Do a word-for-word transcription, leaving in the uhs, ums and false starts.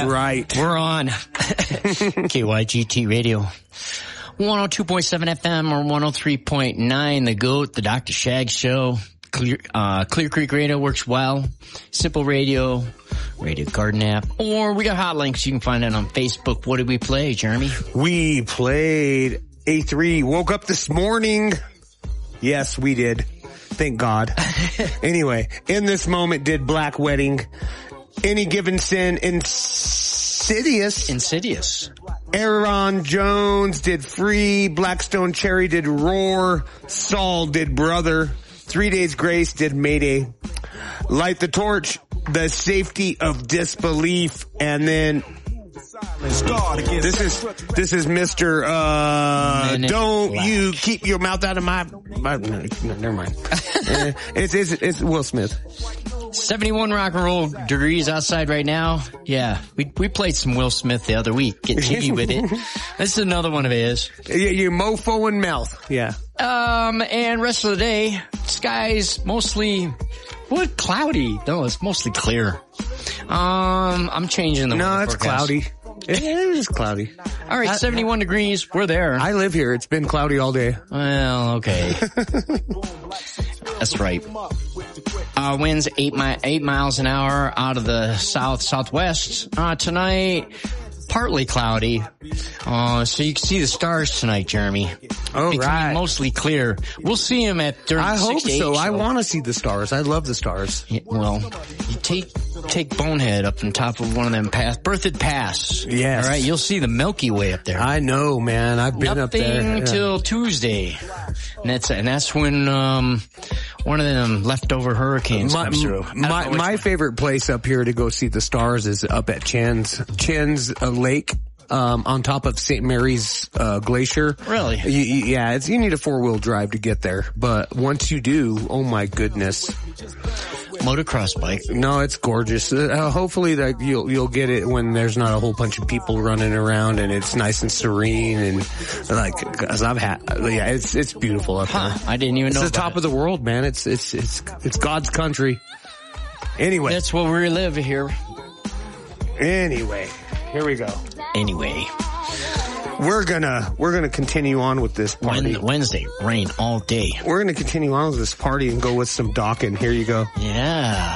Yeah, right. We're on K Y G T Radio. one oh two point seven F M or one oh three point nine, The Goat, the Doctor Shag Show. Clear, uh, Clear Creek Radio works well. Simple Radio, Radio Garden app, or we got hot links. You can find it on Facebook. What did we play, Jeremy? We played A three. Woke up this morning. Yes, we did. Thank God. Anyway, In This Moment did Black Wedding. Any Given Sin, Insidious. Insidious. Aaron Jones did Free. Blackstone Cherry did Roar. Saul did Brother. Three Days Grace did Mayday. Light the Torch, The Safety of Disbelief. And then this is this is Mister Uh Don't Black. You Keep Your Mouth Out of My, my no, never mind. uh, it's it's it's Will Smith. seventy-one rock and roll degrees outside right now. Yeah, we we played some Will Smith the other week. Get jiggy with it. This is another one of his. Yeah, you mofo and mouth. Yeah. Um, and rest of the day, skies mostly, what, cloudy? No, it's mostly clear. Um, I'm changing the No, weather it's forecast. cloudy. It is cloudy. All right, I, seventy-one degrees. We're there. I live here. It's been cloudy all day. Well, okay. That's right. Uh, winds eight mi- eight miles an hour out of the south southwest. Uh, tonight, partly cloudy. Uh, so you can see the stars tonight, Jeremy. Oh, Becoming right. mostly clear. We'll see them at during I the hope six to eight so. show. I want to see the stars. I love the stars. Yeah, well, you take take Bonehead up on top of one of them pass, Berthoud Pass. Yes. All right, you'll see the Milky Way up there. I know, man. I've been Nothing up there. Yeah. till Tuesday, and that's and that's when um one of them leftover hurricanes My, comes through. I don't my, know which my one. favorite place up here to go see the stars is up at Chen's, Chen's uh, Lake. Um, on top of Saint Mary's, uh, Glacier. Really? You, you, yeah, it's, you need a four-wheel drive to get there. But once you do, oh my goodness. Motocross bike. No, it's gorgeous. Uh, hopefully that you'll, you'll get it when there's not a whole bunch of people running around and it's nice and serene and like, cause I've had, yeah, it's, it's beautiful up Huh, there. I didn't even It's know the about top it. of the world, man. It's, it's, it's, it's God's country. Anyway. That's what we live here. Anyway. Here we go. Anyway. We're gonna, we're gonna continue on with this party. Wednesday, rain all day. We're gonna continue on with this party and go with some Dawkins. Here you go. Yeah.